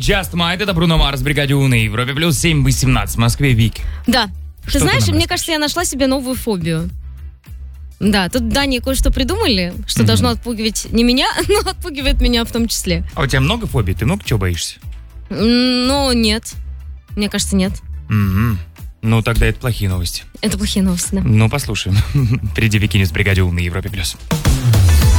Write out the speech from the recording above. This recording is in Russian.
Just Might, это Бруно Марс, Бригаде У на Европе плюс 7:18 в Москве. Вик. Да. Что Ты ты знаешь, нам мне расскажешь? кажется, я нашла себе новую фобию. Да, тут в Дании кое-что придумали, что должно отпугивать не меня, но отпугивает меня в том числе. А у тебя много фобий? Ты много чего боишься? Но нет. Мне кажется, нет. Мгм. Ну, тогда это плохие новости. Это плохие новости, да. Ну, послушаем. Впереди Вики Ньюс, Бригаде У на Европе плюс.